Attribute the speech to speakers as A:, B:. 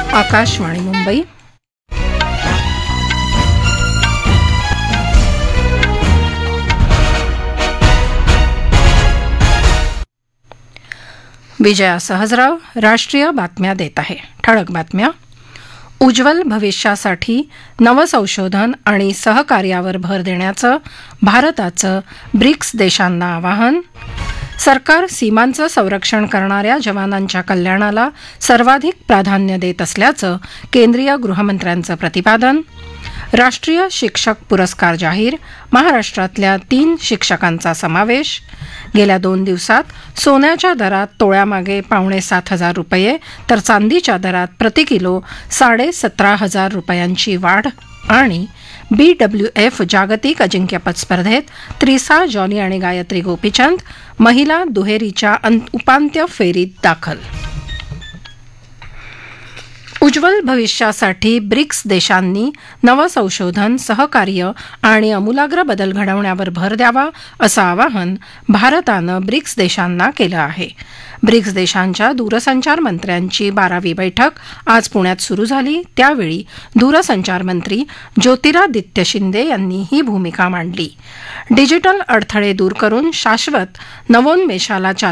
A: आकाशवाणी मुंबई. विजया सहजराव राष्ट्रीय बातम्या देत आहे. ठळक बातम्या. उज्ज्वल भविष्यासाठी नवसंशोधन आणि सहकार्यावर भर देण्याचं भारताचं ब्रिक्स देशांना आवाहन. सरकार सीमांचं संरक्षण करणाऱ्या जवानांच्या कल्याणाला सर्वाधिक प्राधान्य देत असल्याचं केंद्रीय गृहमंत्र्यांचं प्रतिपादन. राष्ट्रीय शिक्षक पुरस्कार जाहीर. महाराष्ट्रातल्या 3 शिक्षकांचा समावेश. गेल्या 2 दिवसात सोन्याच्या दरात तोळ्यामागे ₹7,500 तर चांदीच्या दरात प्रति किलो 17,500 रुपयांची वाढ. आणि BWF जागतिक अजिंक्यपद स्पर्धेत त्रिसा जॉनी आणि गायत्री गोपीचंद महिला दुहेरीच्या उपांत्य फेरीत दाखल. उज्ज्वल भविष्यासाठी ब्रिक्स देशांनी नवसंशोधन, सहकार्य आणि आमूलाग्र बदल घडवण्यावर भर द्यावा असं आवाहन भारतानं ब्रिक्स देशांना केलं आहे. ब्रिक्स देशांच्या दूरसंचार मंत्र्यांची 12वी बैठक आज पुण्यात सुरू झाली. त्यावेळी दूरसंचार मंत्री ज्योतिरादित्य शिंदे यांनी ही भूमिका मांडली. डिजिटल अडथळे दूर करून शाश्वत नवोन्मेषाला चालना